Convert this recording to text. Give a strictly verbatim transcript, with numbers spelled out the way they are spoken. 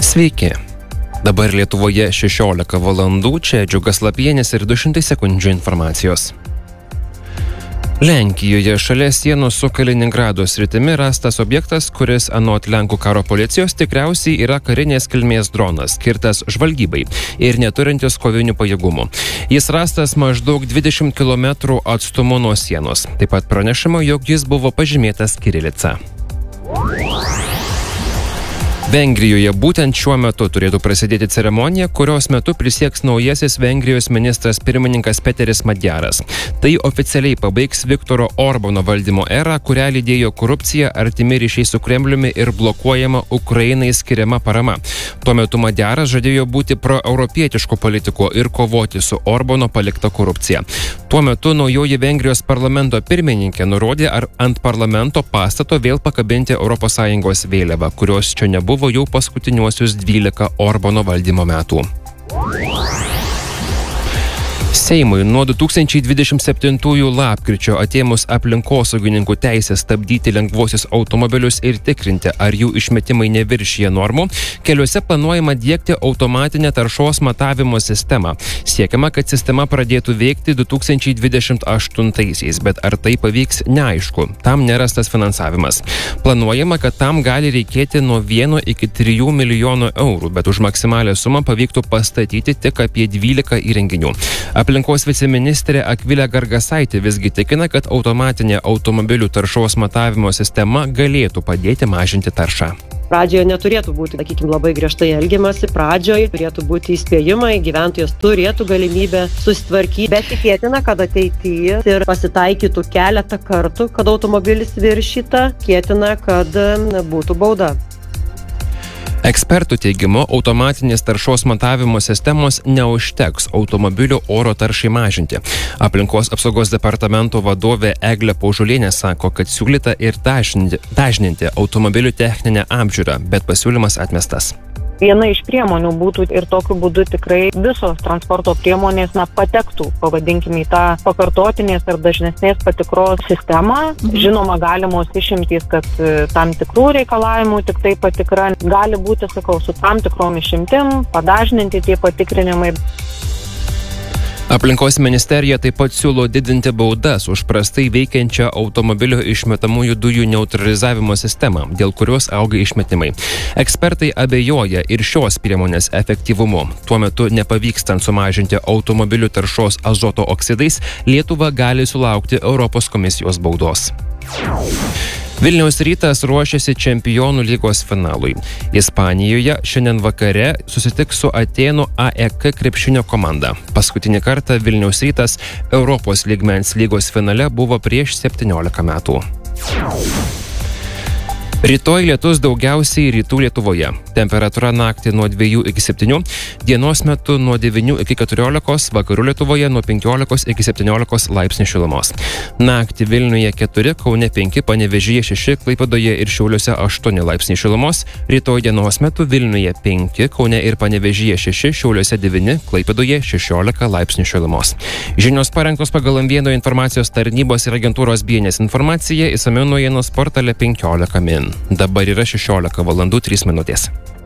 Sveiki. Dabar Lietuvoje šešiolika valandų, čia Džiugas Lapienis ir du šimtai sekundžių informacijos. Lenkijoje šalia sienos su Kaliningrado sritimi rastas objektas, kuris anot Lenkų karo policijos tikriausiai yra karinės kilmės dronas, skirtas žvalgybai ir neturintis kovinių pajėgumų. Jis rastas maždaug dvidešimt kilometrų atstumu nuo sienos. Taip pat pranešama, jog jis buvo pažymėtas kirilica. Vengrijoje būtent šiuo metu turėtų prasidėti ceremonija, kurios metu prisieks naujasis Vengrijos ministras pirmininkas Peteris Madjaras. Tai oficialiai pabaigs Viktoro Orbano valdymo erą, kurią lydėjo korupcija, artimi ryšiai su Kremliumi ir blokuojama Ukrainai skiriama parama. Tuo metu Madjaras žadėjo būti proeuropietiškų politikų ir kovoti su Orbano palikta korupcija. Tuo metu naujoji Vengrijos parlamento pirmininkė nurodė, ar ant parlamento pastato vėl pakabinti Europos Sąjungos vėliavą, kurios čia nebuvo jau paskutiniuosius dvylika Orbano valdymo metų. Seimui nuo du tūkstančiai dvidešimt septintųjų lapkričio atėmus aplinkosaugininkų teisę stabdyti lengvuosius automobilius ir tikrinti, ar jų išmetimai neviršija normų, keliuose planuojama diegti automatinę taršos matavimo sistemą. Siekiama, kad sistema pradėtų veikti du tūkstančiai dvidešimt aštuntaisiais, bet ar tai pavyks, neaišku. Tam nerastas finansavimas. Planuojama, kad tam gali reikėti nuo vieno iki trijų milijonų eurų, bet už maksimalią sumą pavyktų pastatyti tik apie dvylika įrenginių. Aplinkos viceministrė Akvilė Gargasaitė visgi tikina, kad automatinė automobilių taršos matavimo sistema galėtų padėti mažinti taršą. Pradžioje neturėtų būti, sakykime, labai griežtai elgiamasi. Pradžioje turėtų būti įspėjimai, gyventojas turėtų galimybę susitvarkyti, bet tikėtina, kad ateityje ir pasitaikytų keletą kartų, kad automobilis viršyta, tikėtina, kad būtų bauda. Ekspertų teigimu, automatinės taršos matavimo sistemos neužteks automobilių oro taršai mažinti. Aplinkos apsaugos departamento vadovė Eglė Paužulienė sako, kad siūlyta ir dažninti, dažninti automobilių techninę apžiūrą, bet pasiūlymas atmestas. Viena iš priemonių būtų ir tokiu būdu tikrai visos transporto priemonės na, patektų, pavadinkime, į tą pakartotinės ar dažnesnės patikros sistemą. Žinoma, galimos išimtys, kad tam tikrų reikalavimų tik tai patikra gali būti, sakau, su tam tikrom išimtim, padažninti tie patikrinimai. Aplinkos ministerija taip pat siūlo didinti baudas už prastai veikiančią automobilio išmetamųjų dujų neutralizavimo sistemą, dėl kurios auga išmetimai. Ekspertai abejoja ir šios priemonės efektyvumu. Tuo metu nepavykstant sumažinti automobilių taršos azoto oksidais, Lietuva gali sulaukti Europos komisijos baudos. Vilniaus Rytas ruošiasi Čempionų lygos finalui. Ispanijoje šiandien vakare susitiks su Atėnų A E K krepšinio komanda. Paskutinį kartą Vilniaus Rytas Europos lygmens lygos finale buvo prieš septyniolika metų. Rytoj lietus daugiausiai rytų Lietuvoje. Temperatūra naktį nuo dviejų iki septynių, dienos metu nuo devynių iki keturiolikos, vakarų Lietuvoje nuo penkiolikos iki septyniolikos laipsnių šilumos. Naktį Vilniuje keturi, Kaune penki, Panevėžyje šeši, Klaipėdoje ir Šiauliuose aštuoni laipsniai šilumos. Rytoj dienos metu Vilniuje penki, Kaune ir Panevėžyje šeši, Šiauliuose devyni, Klaipėdoje šešiolika laipsnių šilumos. Žinios parengtos pagal M vieno informacijos tarnybos ir agentūros B N S informaciją, išsamiau naujienos portale penkiolika min. Dabar yra šešiolika valandų trys minutės.